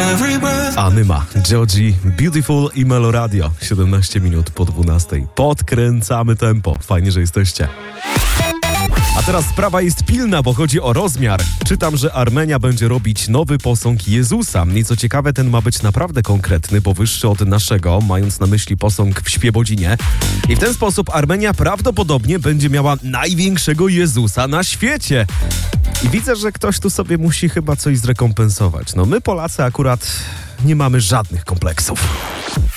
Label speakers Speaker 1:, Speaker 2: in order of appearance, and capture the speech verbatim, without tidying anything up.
Speaker 1: Anyma, Joji, Beautiful i Meloradio. siedemnaście minut po dwunastej. Podkręcamy tempo. Fajnie, że jesteście. A teraz sprawa jest pilna, bo chodzi o rozmiar. Czytam, że Armenia będzie robić nowy posąg Jezusa. I co ciekawe, ten ma być naprawdę konkretny, bo wyższy od naszego, mając na myśli posąg w Świebodzinie. I w ten sposób Armenia prawdopodobnie będzie miała największego Jezusa na świecie. I widzę, że ktoś tu sobie musi chyba coś zrekompensować. No my Polacy akurat nie mamy żadnych kompleksów.